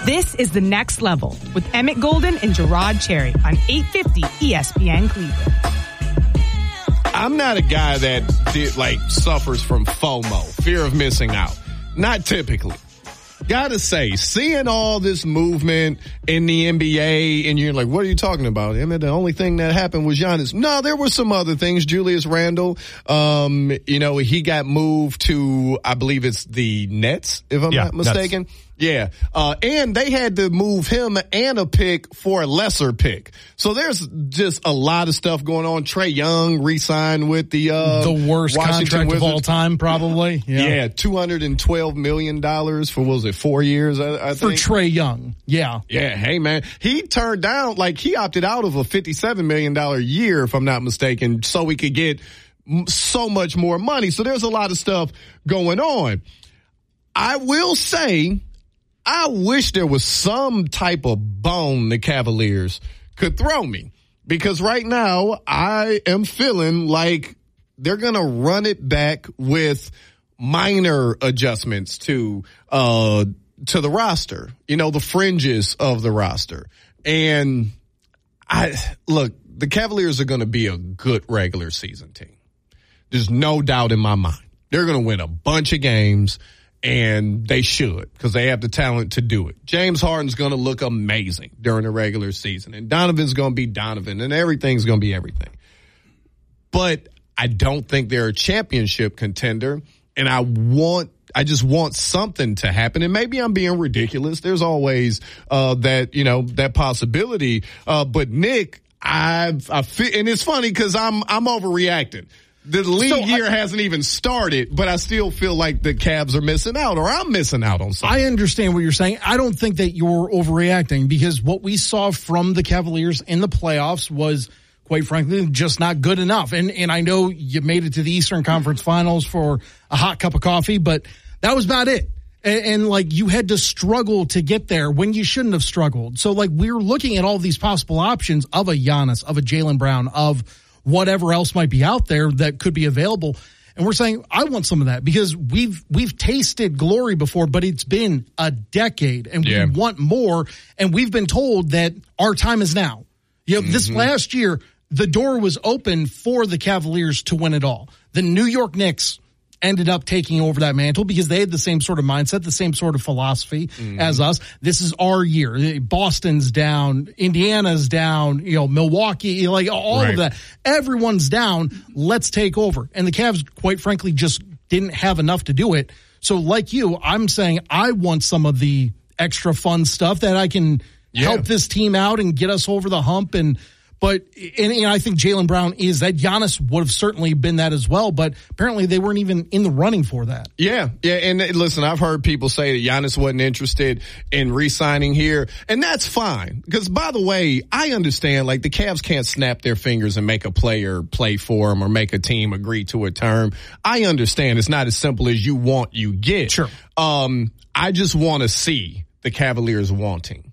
This is The Next Level with Emmett Golden and Gerard Cherry on 850 ESPN Cleveland. I'm not a guy that suffers from FOMO, fear of missing out. Not typically. Gotta say, seeing all this movement in the NBA, and you're like, what are you talking about? I mean, the only thing that happened was Giannis. No, there were some other things. Julius Randle, he got moved to, I believe it's the Nets, if I'm not mistaken. Nets. Yeah. And they had to move him and a pick for a lesser pick. So there's just a lot of stuff going on. Trae Young re-signed with the worst Washington contract Wizards of all time, probably. Yeah. $212 million for, what was it, 4 years, I think? For Trae Young. Yeah. Yeah. Hey, man. He turned down, he opted out of a $57 million year, if I'm not mistaken, so he could get so much more money. So there's a lot of stuff going on. I will say, I wish there was some type of bone the Cavaliers could throw me, because right now I am feeling like they're going to run it back with minor adjustments to the roster, the fringes of the roster. And the Cavaliers are going to be a good regular season team. There's no doubt in my mind. They're going to win a bunch of games. And they should, because they have the talent to do it. James Harden's going to look amazing during the regular season. And Donovan's going to be Donovan. And everything's going to be everything. But I don't think they're a championship contender. And I just want something to happen. And maybe I'm being ridiculous. There's always that possibility. But Nick, I feel, and it's funny because I'm overreacting. The league year hasn't even started, but I still feel like the Cavs are missing out, or I'm missing out on something. I understand what you're saying. I don't think that you're overreacting, because what we saw from the Cavaliers in the playoffs was, quite frankly, just not good enough. And I know you made it to the Eastern Conference Finals for a hot cup of coffee, but that was about it. And you had to struggle to get there when you shouldn't have struggled. So we're looking at all these possible options of a Giannis, of a Jaylen Brown, of whatever else might be out there that could be available. And we're saying, I want some of that, because we've tasted glory before, but it's been a decade and we want more. And we've been told that our time is now. This last year, the door was open for the Cavaliers to win it all. The New York Knicks ended up taking over that mantle because they had the same sort of mindset, the same sort of philosophy as us. This is our year. Boston's down, Indiana's down, Milwaukee, all of that. Everyone's down. Let's take over. And the Cavs, quite frankly, just didn't have enough to do it. So like you, I'm saying I want some of the extra fun stuff that I can help this team out and get us over the hump. But I think Jaylen Brown is that. Giannis would have certainly been that as well, but apparently they weren't even in the running for that. Yeah. And listen, I've heard people say that Giannis wasn't interested in re-signing here, and that's fine. Because, by the way, I understand, the Cavs can't snap their fingers and make a player play for them or make a team agree to a term. I understand it's not as simple as you want, you get. Sure. I just want to see the Cavaliers wanting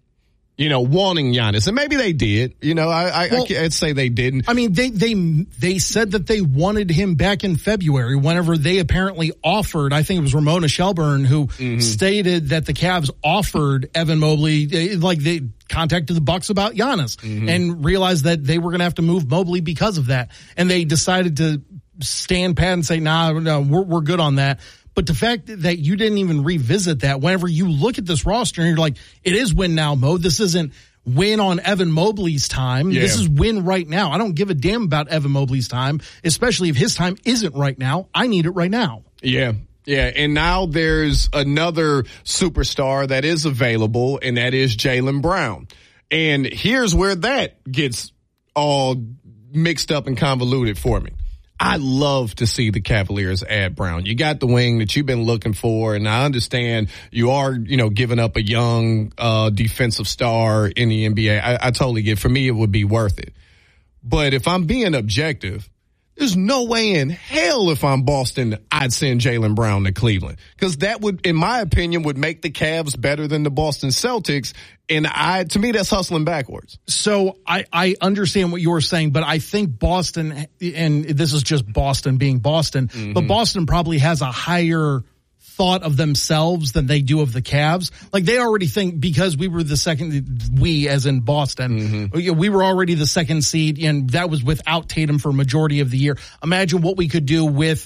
Giannis. And maybe they did. I can't say they didn't. I mean, they said that they wanted him back in February whenever they apparently offered, I think it was Ramona Shelburne who stated that the Cavs offered Evan Mobley, they contacted the Bucks about Giannis and realized that they were going to have to move Mobley because of that. And they decided to stand pat and say, no, we're good on that. But the fact that you didn't even revisit that, whenever you look at this roster and you're like, it is win now mode. This isn't win on Evan Mobley's time. This is win right now. I don't give a damn about Evan Mobley's time, especially if his time isn't right now. I need it right now. Yeah. Yeah, and now there's another superstar that is available, and that is Jaylen Brown. And here's where that gets all mixed up and convoluted for me. I love to see the Cavaliers add Brown. You got the wing that you've been looking for, and I understand you are, giving up a young defensive star in the NBA. I totally get it. For me, it would be worth it. But if I'm being objective, there's no way in hell if I'm Boston, I'd send Jaylen Brown to Cleveland. Because that would, in my opinion, would make the Cavs better than the Boston Celtics. And to me, that's hustling backwards. So I understand what you're saying, but I think Boston, and this is just Boston being Boston, but Boston probably has a higher thought of themselves than they do of the Cavs. Like they already think because we were the second, we as in Boston, we were already the second seed, and that was without Tatum for a majority of the year. Imagine what we could do with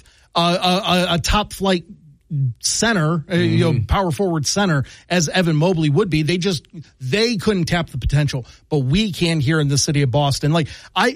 a top flight center, power forward center as Evan Mobley would be. They couldn't tap the potential, but we can here in the city of Boston. Like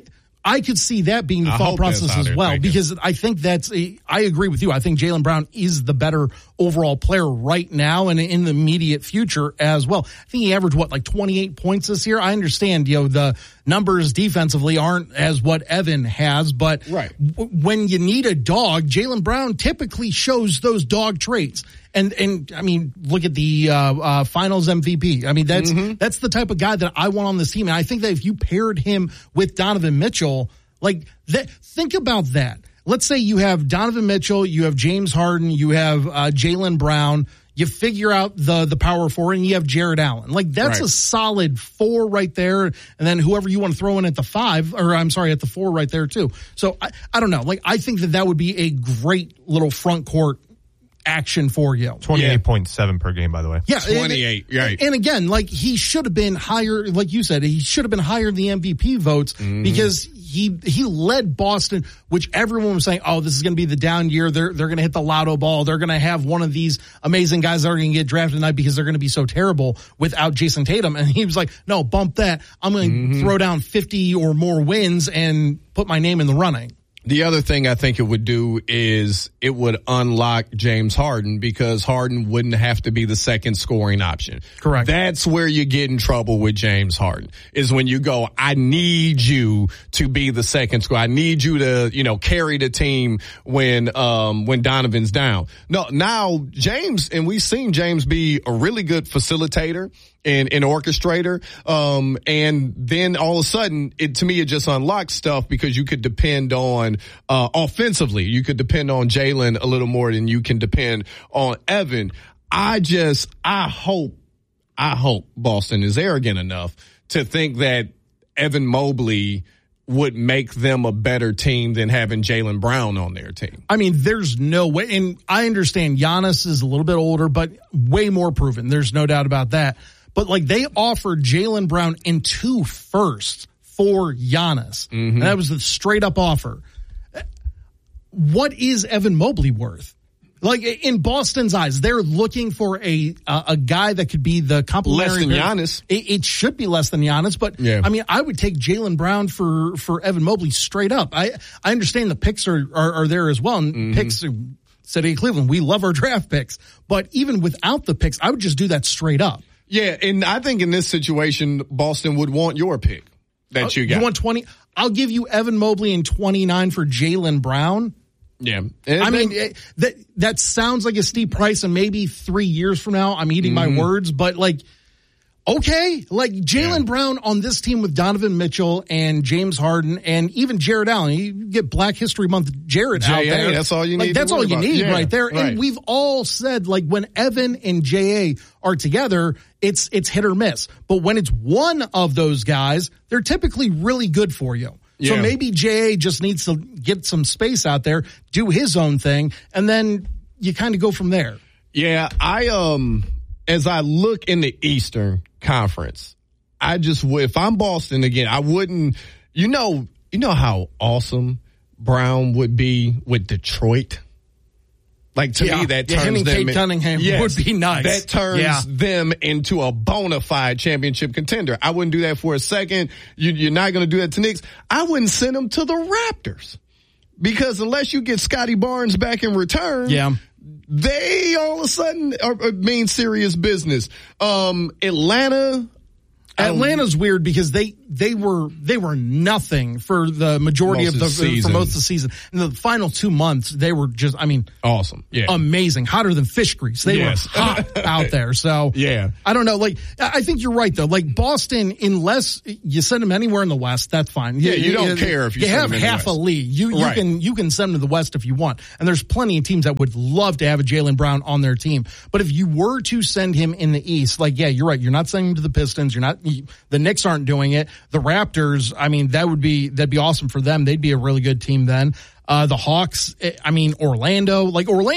I could see that being the thought process as well, because I think I agree with you. I think Jaylen Brown is the better overall player right now and in the immediate future as well. I think he averaged, 28 points this year? I understand, the numbers defensively aren't as what Evan has, but when you need a dog, Jaylen Brown typically shows those dog traits. And I mean, look at the finals MVP. I mean, that's the type of guy that I want on this team. And I think that if you paired him with Donovan Mitchell, think about that. Let's say you have Donovan Mitchell, you have James Harden, you have Jaylen Brown. You figure out the power forward, and you have Jared Allen. That's a solid 4 right there. And then whoever you want to throw in at the 5, or I'm sorry, at the 4 right there too. So I don't know. I think that would be a great little front court action for you. 28.7 per game, by the way. Yeah. 28. Right. And again, he should have been higher, like you said, he should have been higher in the MVP votes because he led Boston, which everyone was saying, oh, this is going to be the down year. They're going to hit the lotto ball. They're going to have one of these amazing guys that are going to get drafted tonight because they're going to be so terrible without Jason Tatum. And he was like, no, bump that. I'm going to throw down 50 or more wins and put my name in the running. The other thing I think it would do is it would unlock James Harden, because Harden wouldn't have to be the second scoring option. Correct. That's where you get in trouble with James Harden, is when you go, I need you to be the second scorer. I need you to, carry the team when Donovan's down. No, now James, and we've seen James be a really good facilitator and an orchestrator. And then all of a sudden, it just unlocks stuff, because you could depend on, offensively, you could depend on Jaylen a little more than you can depend on Evan. I hope Boston is arrogant enough to think that Evan Mobley would make them a better team than having Jaylen Brown on their team. I mean, there's no way. And I understand Giannis is a little bit older, but way more proven. There's no doubt about that. But they offered Jaylen Brown in 2 firsts for Giannis. And that was the straight up offer. What is Evan Mobley worth? In Boston's eyes, they're looking for a guy that could be the complementary. Less than Giannis. It should be less than Giannis, but yeah. I mean, I would take Jaylen Brown for Evan Mobley straight up. I understand the picks are there as well, and picks. City of Cleveland, we love our draft picks, but even without the picks, I would just do that straight up. Yeah, and I think in this situation, Boston would want your pick that you got. You want 20? I'll give you Evan Mobley and 29 for Jaylen Brown. Yeah. I mean, that sounds like a steep price, and maybe 3 years from now, I'm eating my words, but okay, Jaylen Brown on this team with Donovan Mitchell and James Harden and even Jared Allen. You get Black History Month Jared out there. That's all you need. That's all you need right there. Right. And we've all said, when Evan and J.A. are together, it's hit or miss. But when it's one of those guys, they're typically really good for you. Yeah. So maybe J.A. just needs to get some space out there, do his own thing, and then you kind of go from there. Yeah, as I look in the Eastern Conference, if I'm Boston again, I wouldn't, you know how awesome Brown would be with Detroit? To me, that turns him and them Kate Cunningham would be nice. That turns them into a bona fide championship contender. I wouldn't do that for a second. You're not going to do that to Knicks. I wouldn't send them to the Raptors, because unless you get Scotty Barnes back in return, they all of a sudden mean serious business. Atlanta's weird because they were nothing for the majority of for most of the season. In the final 2 months, they were just, awesome. Yeah. Amazing. Hotter than fish grease. They were hot out there. So yeah. I don't know. I think you're right though. Boston, unless you send them anywhere in the West, that's fine. Yeah, you don't care if you send them have half a league. You can send them to the West if you want. And there's plenty of teams that would love to have a Jaylen Brown on their team. But if you were to send him in the East, you're right. You're not sending him to the Pistons. The Knicks aren't doing it. the Raptors, I mean, that'd be awesome for them. They'd be a really good team then. The Hawks, I mean, Orlando.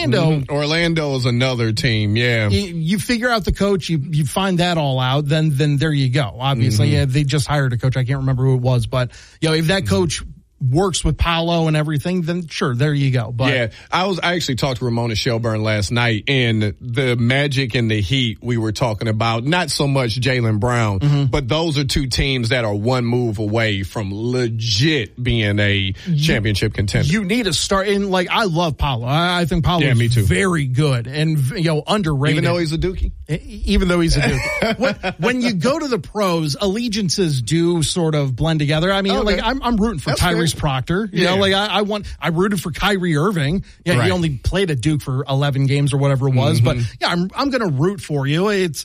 Orlando is another team, yeah. You figure out the coach, you find that all out, then there you go. Obviously, yeah, they just hired a coach. I can't remember who it was, but if that coach works with Paolo and everything, then sure, there you go. But yeah, I actually talked to Ramona Shelburne last night, and the Magic and the Heat we were talking about, not so much Jaylen Brown, but those are two teams that are one move away from legit being a championship contender. You need to start in, I love Paolo. I think Paolo is very good and underrated. Even though he's a Dookie? Even though he's a Dookie. when you go to the pros, allegiances do sort of blend together. I mean, I'm rooting for Tyrese Proctor. You know, I rooted for Kyrie Irving. Yeah, right. He only played at Duke for 11 games or whatever it was, but yeah, I'm going to root for you. It's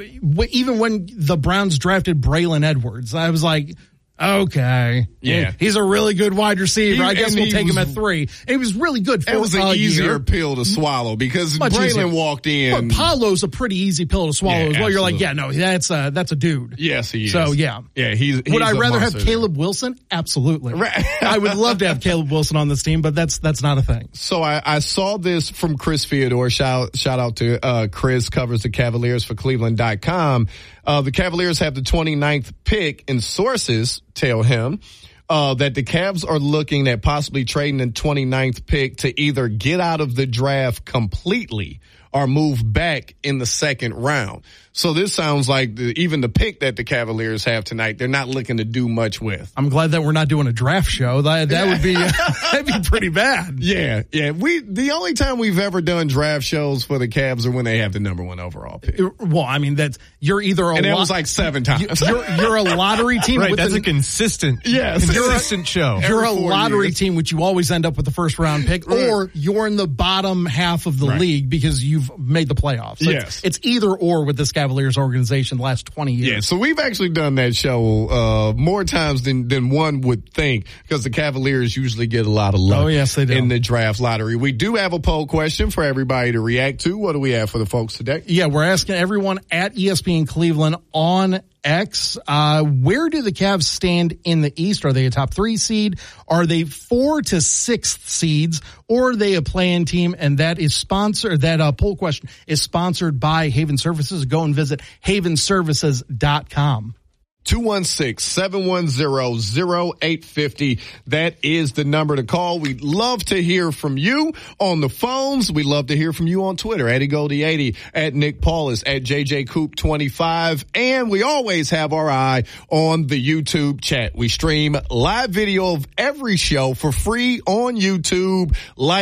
even when the Browns drafted Braylon Edwards, I was like, okay, he's a really good wide receiver. I guess we'll take him at 3. It was really good for it was an easier pill to swallow because Braylon walked in. But Paulo's a pretty easy pill to swallow as well. You're like, that's a dude. Yes, he is. So yeah, he's would I rather have Caleb Wilson? Absolutely. Right. I would love to have Caleb Wilson on this team, but that's not a thing. So I saw this from Chris Theodore. Shout out to Chris, covers the Cavaliers for Cleveland.com. The Cavaliers have the 29th pick, and sources tell him that the Cavs are looking at possibly trading the 29th pick to either get out of the draft completely or move back in the second round. So this sounds like even the pick that the Cavaliers have tonight, they're not looking to do much with. I'm glad that we're not doing a draft show. That would be that'd be pretty bad. Yeah. The only time we've ever done draft shows for the Cavs are when they have the number 1 overall pick. Well, I mean you're either and that was like 7 times. You're a lottery team. Right, that's a consistent show. You're a lottery team, which you always end up with the first round pick, or you're in the bottom half of the league because you've made the playoffs. So it's either or with this Cavaliers organization the last 20 years. Yeah, so we've actually done that show more times than one would think because the Cavaliers usually get a lot of luck in the draft lottery. We do have a poll question for everybody to react to. What do we have for the folks today? Yeah, we're asking everyone at ESPN Cleveland on X, where do the Cavs stand in the East? Are they a top 3 seed? Are they 4 to 6th seeds? Or are they a play-in team? And that poll question is sponsored by Haven Services. Go and visit havenservices.com. 216-710-0850. That is the number to call. We'd love to hear from you on the phones. We'd love to hear from you on Twitter, at EddieGoldie80, at Nick Paulus, at JJCoop25. And we always have our eye on the YouTube chat. We stream live video of every show for free on YouTube.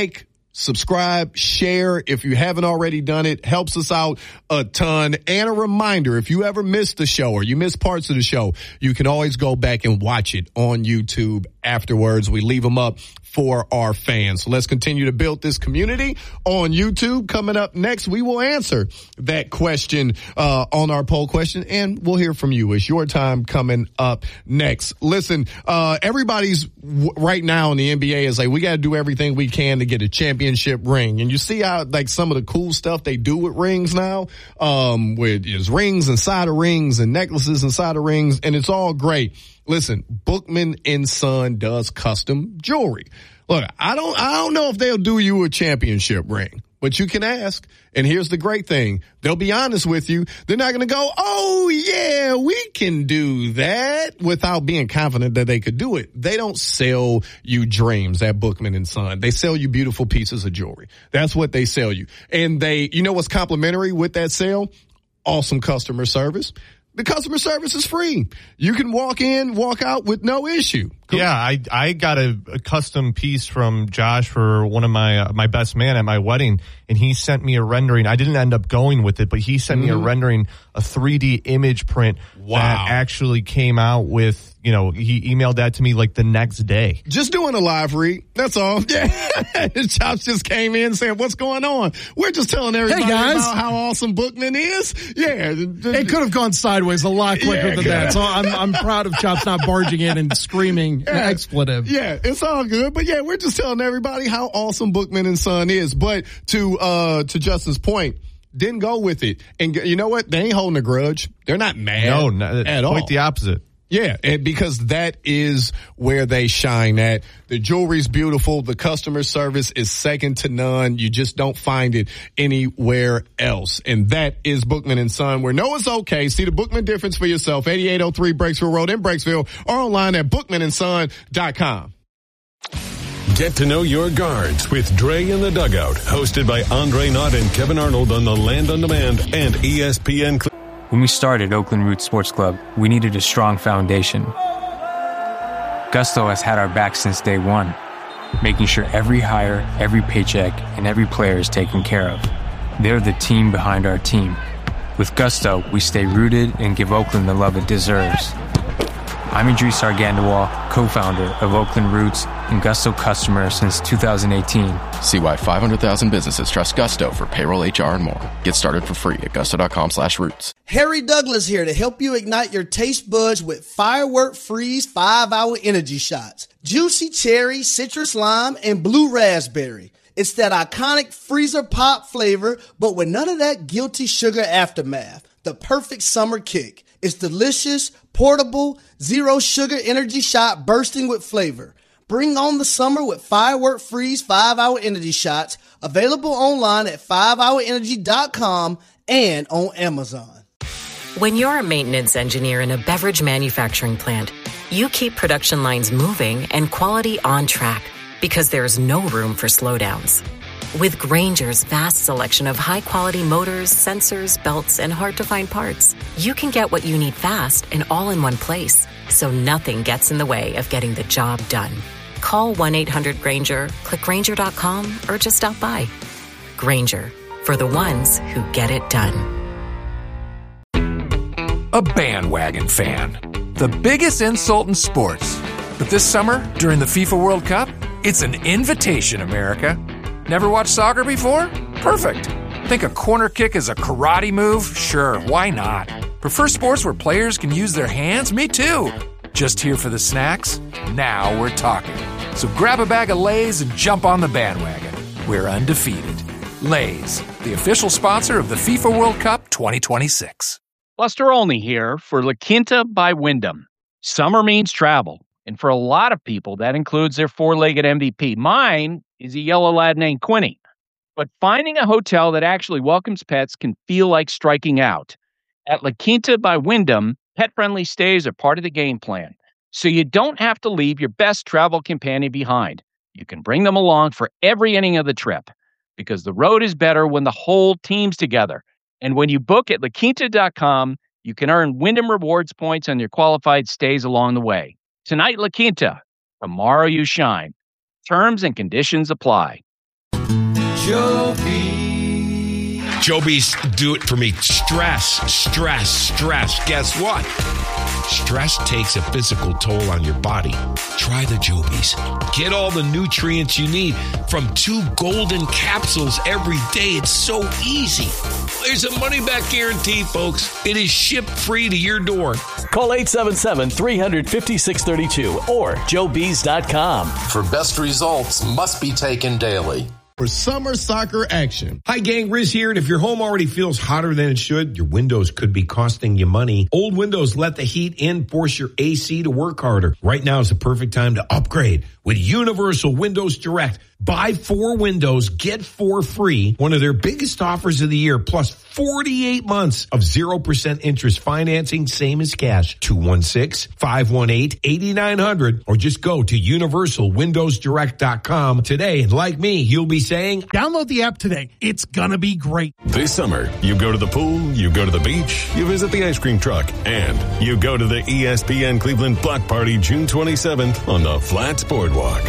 Subscribe, share if you haven't already done it. Helps us out a ton. And a reminder, if you ever missed the show or you missed parts of the show, you can always go back and watch it on YouTube afterwards. We leave them up for our fans. So let's continue to build this community on YouTube. Coming up next, we will answer that question on our poll question, and we'll hear from you. It's your time coming up next. Listen, everybody's right now in the NBA is like, we got to do everything we can to get a championship ring. And you see how some of the cool stuff they do with rings now, with rings inside of rings and necklaces inside of rings, and it's all great. Listen, Bookman & Son does custom jewelry. Look, I don't know if they'll do you a championship ring, but you can ask. And here's the great thing. They'll be honest with you. They're not going to go, oh yeah, we can do that, without being confident that they could do it. They don't sell you dreams at Bookman & Son. They sell you beautiful pieces of jewelry. That's what they sell you. And you know what's complimentary with that sale? Awesome customer service. The customer service is free. You can walk in, walk out with no issue. Cool. Yeah, I got a custom piece from Josh for one of my best man at my wedding, and he sent me a rendering. I didn't end up going with it, but he sent me a rendering, a 3D image print that actually came out with, he emailed that to me the next day. Just doing a live read. That's all. Yeah. Chops just came in saying, what's going on? We're just telling everybody about how awesome Bookman is. Yeah. It could have gone sideways a lot quicker than that. So I'm proud of Chops not barging in and screaming an expletive. Yeah, it's all good. But yeah, we're just telling everybody how awesome Bookman & Son is. But to Justin's point, didn't go with it. And you know what? They ain't holding a grudge. They're not mad at all. Quite the opposite. Yeah, and because that is where they shine at. The jewelry's beautiful. The customer service is second to none. You just don't find it anywhere else. And that is Bookman & Son, where no, it's okay. See the Bookman difference for yourself. 8803 Breaksville Road in Breaksville, or online at bookmanandson.com. Get to know your guards with Dre in the Dugout, hosted by Andre Knott and Kevin Arnold on the Land on Demand and ESPN. When we started Oakland Roots Sports Club, we needed a strong foundation. Gusto has had our back since day one, making sure every hire, every paycheck, and every player is taken care of. They're the team behind our team. With Gusto, we stay rooted and give Oakland the love it deserves. I'm Idris Argandawal, co-founder of Oakland Roots and Gusto customer since 2018. See why 500,000 businesses trust Gusto for payroll, HR, and more. Get started for free at gusto.com/roots. Harry Douglas here to help you ignite your taste buds with Firework Freeze 5-Hour Energy Shots. Juicy cherry, citrus lime, and blue raspberry. It's that iconic freezer pop flavor, but with none of that guilty sugar aftermath. The perfect summer kick. It's delicious, portable, zero sugar energy shot bursting with flavor. Bring on the summer with Firework Freeze 5-Hour Energy Shots, available online at 5hourenergy.com and on Amazon. When you're a maintenance engineer in a beverage manufacturing plant, you keep production lines moving and quality on track because there's no room for slowdowns. With Grainger's vast selection of high-quality motors, sensors, belts, and hard-to-find parts, you can get what you need fast and all in one place, so nothing gets in the way of getting the job done. Call 1-800-GRAINGER, click Grainger.com, or just stop by. Grainger, for the ones who get it done. A bandwagon fan. The biggest insult in sports. But this summer, during the FIFA World Cup, it's an invitation, America. Never watched soccer before? Perfect. Think a corner kick is a karate move? Sure, why not? Prefer sports where players can use their hands? Me too. Just here for the snacks? Now we're talking. So grab a bag of Lay's and jump on the bandwagon. We're undefeated. Lay's, the official sponsor of the FIFA World Cup 2026. Buster Olney here for La Quinta by Wyndham. Summer means travel. And for a lot of people, that includes their four-legged MVP. Mine is a yellow lad named Quinny. But finding a hotel that actually welcomes pets can feel like striking out. At La Quinta by Wyndham, pet-friendly stays are part of the game plan. So you don't have to leave your best travel companion behind. You can bring them along for every inning of the trip. Because the road is better when the whole team's together. And when you book at LaQuinta.com, you can earn Wyndham Rewards points on your qualified stays along the way. Tonight, La Quinta. Tomorrow, you shine. Terms and conditions apply. Joby's do it for me. Stress. Guess what? Stress takes a physical toll on your body. Try the Joby's. Get all the nutrients you need from 2 golden capsules every day. It's so easy. There's a money-back guarantee, folks. It is shipped free to your door. Call 877-350-632 or joebees.com. For best results, must be taken daily. For summer soccer action. Hi, gang. Riz here. And if your home already feels hotter than it should, your windows could be costing you money. Old windows let the heat in, force your AC to work harder. Right now is the perfect time to upgrade with Universal Windows Direct. Buy 4 windows, get 4 free. One of their biggest offers of the year, plus 48 months of 0% interest financing, same as cash. 216-518-8900, or just go to universalwindowsdirect.com today. And like me, you'll be saying, download the app today. It's gonna be great. This summer, you go to the pool, you go to the beach, you visit the ice cream truck, and you go to the ESPN Cleveland Block Party June 27th on the Flats Boardwalk.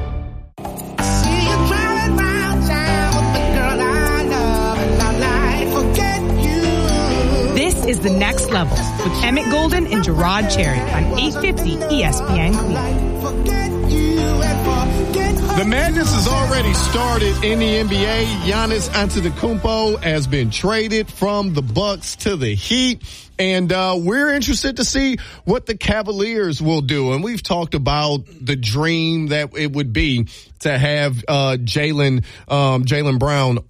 This is The Next Level with Emmett Golden and Gerard Cherry on 850 ESPN Cleveland. The madness has already started in the NBA. Giannis Antetokounmpo has been traded from the Bucks to the Heat. And we're interested to see what the Cavaliers will do. And we've talked about the dream that it would be to have Jaylen Brown